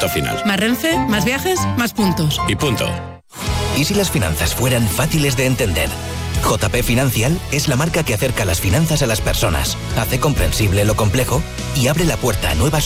Punto final. Más Renfe, más viajes, más puntos. Y punto. ¿Y si las finanzas fueran fáciles de entender? JP Financial es la marca que acerca las finanzas a las personas, hace comprensible lo complejo y abre la puerta a nuevas